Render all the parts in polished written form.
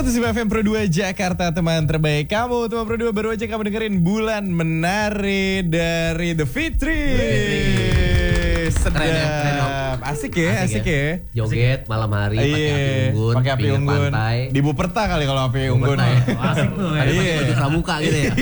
105 FM Pro 2 Jakarta, teman terbaik kamu. Teman Pro 2 baru aja kamu dengerin Bulan Menari dari The Fitri. Sedap. Asik ya. Joget malam hari pakai api unggun, pantai. Di Buperta kali kalau api unggun. Asik tuh ya. Pakai pramuka gitu ya.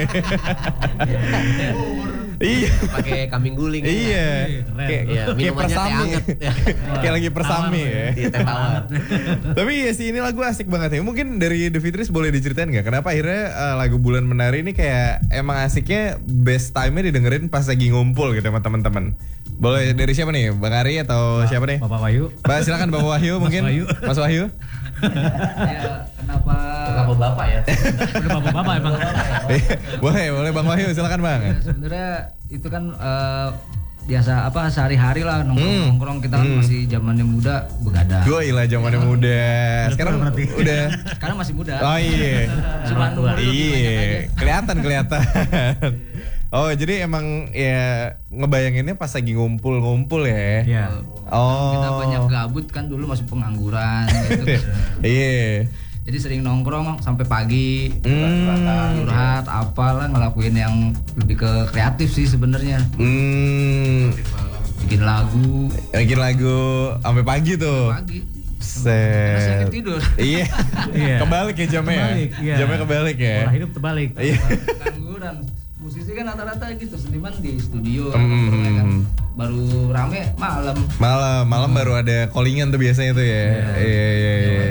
Iya. Pakai kambing guling. Iya. Kayak persami. Kayak lagi persami ya. Iya, teh tawar. Tapi ya sih ini lagu asik banget ya. Mungkin dari The Fitris boleh diceritain nggak kenapa akhirnya lagu Bulan Menari ini kayak emang asiknya best time-nya didengerin pas lagi ngumpul gitu sama teman-teman. Boleh dari siapa nih? Bang Ari atau siapa nih? Bapak Wahyu. Silakan Bapak Wahyu mungkin. Mas Wahyu. Ya, kenapa Bapak ya? Udah bapak-bapak emang. boleh Bang Wahyu, silakan Bang. Ya, sebenarnya itu kan biasa sehari-hari lah nongkrong kita kan masih zamannya muda begadang. Gue ilah zamannya muda. Sekarang udah. Sekarang masih muda. Oh iya. Cuma Kelihatan. Oh jadi emang ya ngebayanginnya pas lagi ngumpul ya. Iya. Oh. Kita banyak gabut kan dulu masih pengangguran gitu. Iya. Jadi sering nongkrong sampai pagi, curhat apalah, ngelakuin yang lebih ke kreatif sih sebenarnya. Bikin lagu sampai pagi tuh. Pagi. Set. Masih tidur. Iya. Kebalik ya jamnya. Jamnya kebalik ya. Pola hidup terbalik. Iya. Pengangguran. Musisi kan rata-rata gitu, seniman di studio kan. Baru rame malam baru ada callingan tuh biasanya tuh ya. Iya.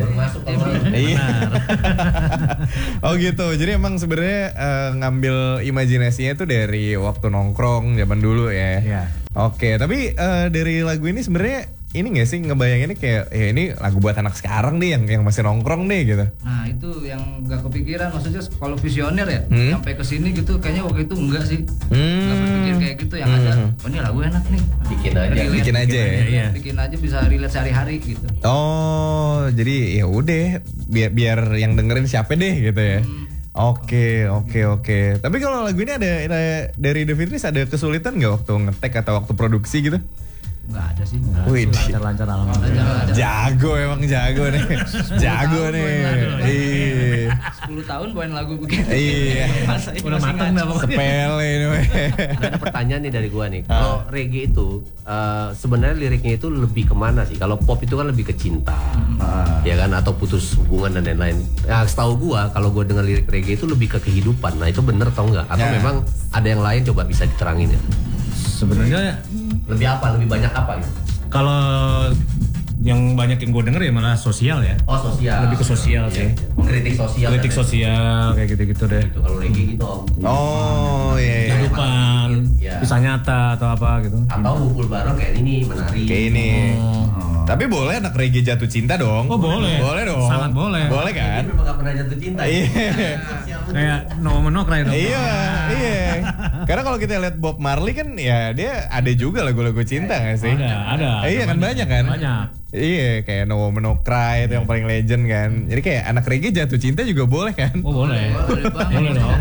Oh gitu. Jadi emang sebenarnya ngambil imajinasinya tuh dari waktu nongkrong zaman dulu ya. Iya. Oke, tapi dari lagu ini sebenarnya ini nggak sih ngebayanginnya kayak ya ini lagu buat anak sekarang nih yang masih nongkrong nih gitu. Nah itu yang nggak kepikiran, maksudnya kalau visioner ya sampai ke sini gitu kayaknya waktu itu enggak sih, nggak berpikir kayak gitu. Yang ada oh ini lagu enak nih, bikin aja ya. Bikin aja bisa relate sehari-hari gitu. Oh jadi ya udah biar yang dengerin siapa deh gitu ya. Oke. Tapi kalau lagu ini ada dari The Fitris ada kesulitan nggak waktu ngetek atau waktu produksi gitu? Nggak ada sih. Wih, lancar alhamdulillah. Jago nih. Jago nih. Iya. 10 tahun bawain lagu begini. Iya. Udah mateng dah pokoknya. Sepele ini. Ada pertanyaan nih dari gua nih. Kalau reggae itu sebenarnya liriknya itu lebih kemana sih? Kalau pop itu kan lebih ke cinta, ya kan, atau putus hubungan dan lain-lain. Nah, setahu gua kalau gua dengar lirik reggae itu lebih ke kehidupan. Nah itu bener atau enggak? Atau memang ada yang lain? Coba bisa diterangin ya. Sebenarnya Lebih banyak apa gitu? kalau yang banyak yang gue denger ya malah sosial ya. Oh sosial. Lebih ke sosial sih. Kritik sosial. Kritik sosial kayak gitu-gitu deh. Gitu, kalau reggae gitu. Oh iya. Kehidupan, Ya. kisah nyata atau apa gitu. Atau ngumpul bareng kayak ini menari. Kayak ini. Tapi boleh anak reggae jatuh cinta dong. Oh boleh. Boleh dong. Sangat boleh. Boleh kan? Ini memang gak pernah jatuh cinta. Iya. Kayak no menokrai dong. Iya. Karena kalau kita lihat Bob Marley kan ya dia ada juga lagu-lagu cinta nggak sih? Ada. Iya kan banyak kan? Banyak. Iya kayak No Woman No Cry itu yang paling legend kan. Jadi kayak anak reggae jatuh cinta juga boleh kan? Oh boleh. Boleh dong.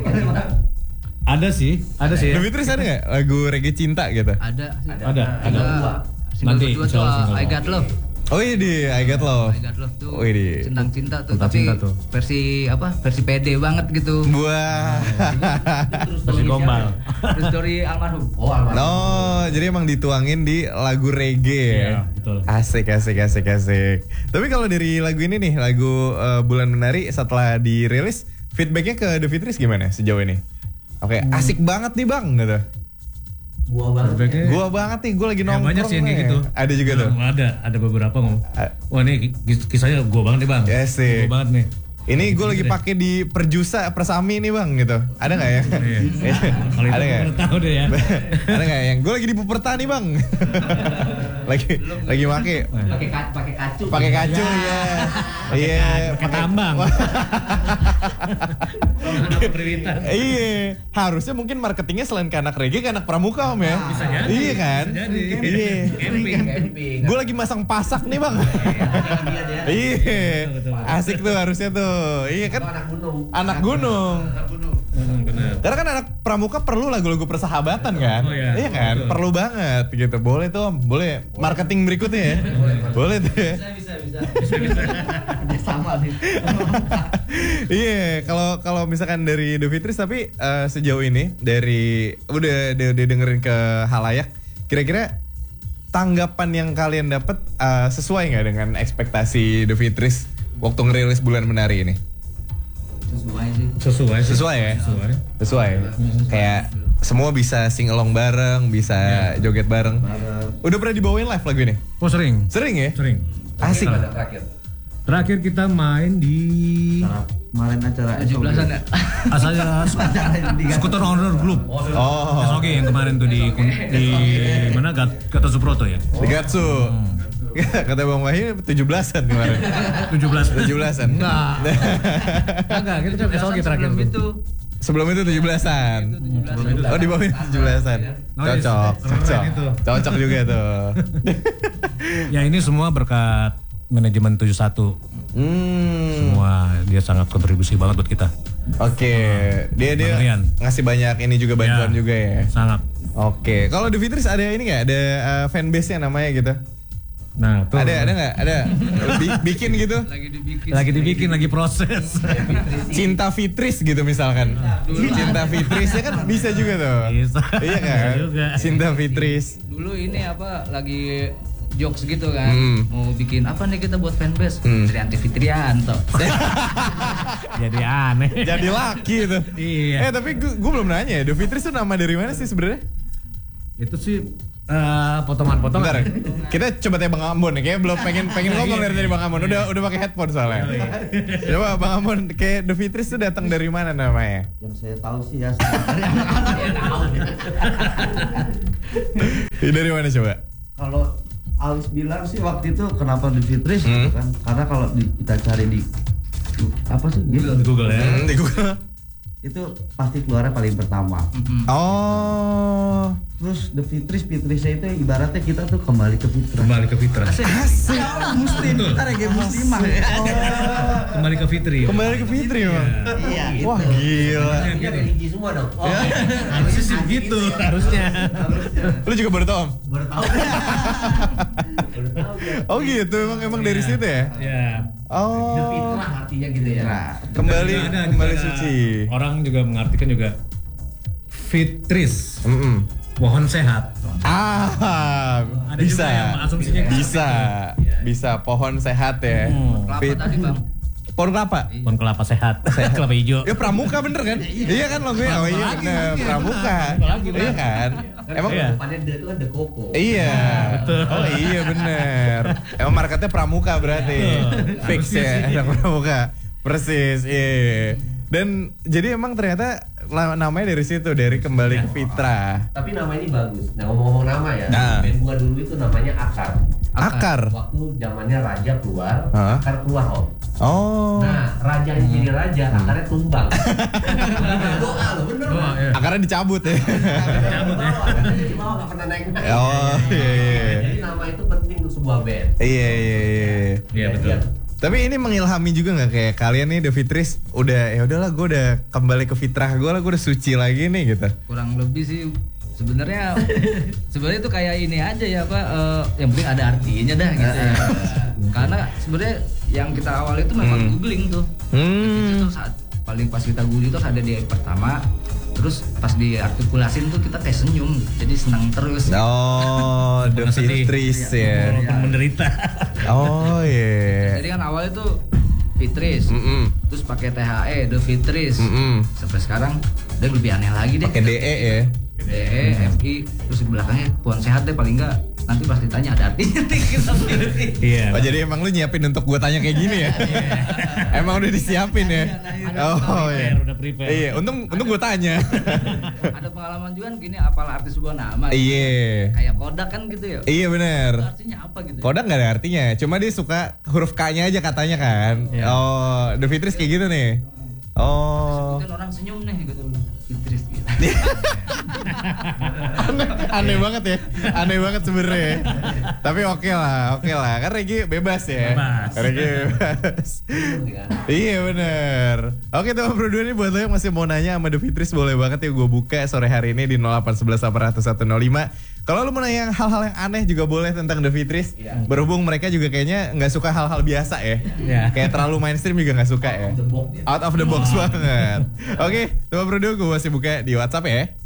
Ada sih. The Fitris ada nggak lagu reggae cinta gitu? Ada. Nanti Single kedua tuh I Got Love. Oh iya di I Got Love. I Got Love tuh tentang cinta tuh, Tentang tapi cinta tuh. versi pede banget gitu. Buah. Versi gombal. Terus story almarhum. Oh almarhum. No, jadi emang dituangin di lagu reggae ya. Iya, betul. Asik. Tapi kalau dari lagu ini nih, lagu Bulan Menari setelah dirilis, feedbacknya ke The Fitris gimana sejauh ini? Oke, asik banget nih bang, gitu. Gua banget nih, gue lagi nongkrong. Banyak sih yang kayak gitu. Ada juga tuh. Ada beberapa ngomong. Wah ini kisahnya gua banget nih bang. Ya sih. Gua banget nih. Ini gue lagi pakai di Perjusa Persami nih bang gitu. Ada nggak ya? Kalau itu Ada nggak? baru tahu deh ya. Ada nggak yang gue lagi di Puperta nih bang? lagi pakai. Pakai kacu ya. Iya. Pakai tambang. Iya. Harusnya mungkin marketingnya selain ke anak reggae ke anak pramuka om ya. Bisa jadi. Iya kan? Bisa jadi. Iya. camping. Gue lagi masang pasak nih bang. Iya. Asik tuh harusnya tuh. Iya kan? Anak gunung. Benar. Karena kan anak pramuka perlu lagu-lagu persahabatan kan? Oh, iya. Iya kan? Betul. Perlu banget gitu. Boleh tuh om. Boleh marketing berikutnya ya? Boleh tuh ya? Bisa. Sama nih. Iya, kalau misalkan dari The Fitris tapi sejauh ini dari udah dengerin ke halayak, kira-kira tanggapan yang kalian dapat sesuai nggak dengan ekspektasi The Fitris waktu ngerilis Bulan Menari ini? Sesuai sih. Sesuai ya? Sesuai. Kayak semua bisa sing along bareng, bisa joget bareng. Udah pernah dibawain live lagu ini? Oh sering. Sering ya? Sering. Asik. Terakhir kita main di Kemarin acara 17-an ya. asalnya Skuter Honor Group. Oh. Oke yang kemarin tuh di mana Gatot Subroto ya. Di Gatsu. Kata Bang Wahyu 17-an kemarin. 17-an. Enggak, kita coba SOG terakhir Sebelum itu Sebelum itu 17-an. Oh, di bawah 17-an. Cocok juga tuh. Ya ini semua berkat manajemen 71. Semua dia sangat kontribusi banget buat kita. Oke, dia Marian. ngasih banyak ini juga bantuan Ya, juga ya. Sangat. Oke, kalau The Fitris ada ini nggak? Ada fanbase-nya namanya gitu? Nah, tuh. Ada nggak? Ada. Bikin gitu? lagi dibikin. Lagi proses. Cinta Fitris gitu misalkan. Cinta Fitris ya kan bisa juga tuh. Bisa. Iya kan? Bisa juga. Cinta Fitris. Dulu ini apa lagi jokes gitu kan, mau bikin apa nih kita buat fanbase, Trianti Fitrianto. Jadi aneh. Jadi laki itu. Iya. Tapi gue belum nanya ya, The Fitris itu nama dari mana sih sebenarnya? Itu sih potongan-potongan. Bentar, kita coba tanya Bang Ambon nih, kayaknya belum pengen ngomong dari tadi Bang Ambon. Udah pakai headphone soalnya. Coba Bang Ambon, kayak The Fitris itu datang dari mana namanya? Yang saya tahu sih ya Dari mana coba? kalau Alis bilang sih waktu itu kenapa The Fitris gitu kan, karena kalau kita cari di apa sih gitu, Di Google ya. Di Google. itu pasti keluarnya paling pertama. Oh. Terus The Fitrisnya itu ibaratnya kita tuh kembali ke fitrah. Kembali ke fitrah. Asik. Muslim, kita reggae muslimah ya. Kembali ke fitri. Kembali ke Fitri Bang. Iya. Wah gila. Dia religi semua dong. Harusnya sih begitu. Harusnya. Lu juga baru tau Om? Baru tahu. Oh gitu, emang dari situ ya? Ya. Oh. Fitrah artinya gitu ya. Nah, Kembali Ada suci. Orang juga mengartikan juga fitris. Pohon sehat. Bisa. Ada juga yang asumsinya gitu. Bisa pohon sehat ya. Kelapa Fit- tadi bang. Pohon kelapa. Pohon kelapa sehat. Kelapa hijau. Ya pramuka bener kan? Iya kan logonya. Oh iya bener, pramuka. Iya kan? Emang Iya. Depannya D itu kan The Coco. Iya. Betul. Oh iya bener. Emang marketnya pramuka berarti. Fix ya, anak pramuka. Persis, iya. Dan jadi emang ternyata namanya dari situ, dari kembali ke fitrah. Tapi nama ini bagus. Nah ngomong-ngomong nama ya, Nah. band gua dulu itu namanya Akar. Akar. Waktu zamannya raja keluar, Hah? Akar keluar Om. Oh. Nah rajanya jadi raja, akarnya tumbang. Doa lo bener Oh, Bang. iya. Akarnya dicabut ya. Dicabut ya. Akarnya di bawah nggak pernah naik. Oh iya. Jadi nama itu penting untuk sebuah band. Iya. Iya betul. Tapi ini mengilhami juga nggak kayak kalian nih The Fitris udah ya udahlah gue udah kembali ke fitrah gue lah, gue udah suci lagi nih gitu. Kurang lebih sih sebenarnya itu kayak ini aja ya Pak, yang penting ada artinya dah gitu ya. Karena sebenarnya yang kita awal itu memang googling tuh. Itu saat paling pas kita googling tuh ada di pertama, terus pas diartikulasin tuh kita kayak senyum, jadi senang terus. Oh, The Fitris ya. Walaupun menderita. Oh iya. Jadi kan awalnya tuh Fitris, terus pakai THE, The Fitris. Sampai sekarang udah lebih aneh lagi deh. Pakai DE ya. DE, FI, terus di belakangnya pohon sehat deh paling enggak. Nanti pas ditanya ada artinya nih kita pilih. Iya. Oh jadi emang lu nyiapin untuk gue tanya kayak gini ya? Emang udah disiapin ya? Oh iya. Udah prepare. Iya, untung gue tanya. Ada pengalaman juga kan gini, apal arti sebuah nama. Iya. Kayak Kodak kan gitu ya. Iya bener. Itu artinya apa gitu? Kodak gak ada artinya, cuma dia suka huruf K-nya aja katanya kan. Oh, The Fitris kayak gitu nih. Oh. Mungkin orang senyum nih gitu. Fitris gitu. Aneh banget ya, aneh banget sebenarnya. Tapi oke lah, kan Regi bebas ya. Bebas. Regi bebas. Iya bener. Oke teman berdua nih buat lo yang masih mau nanya sama The Fitris boleh banget ya gue buka sore hari ini di 0811 800 105. Kalau lu mau nanya hal-hal yang aneh juga boleh tentang The Fitris. Berhubung mereka juga kayaknya nggak suka hal-hal biasa ya. Kayak terlalu mainstream juga nggak suka ya. Out of the box banget. Oke, coba bro gue masih buka di WhatsApp ya.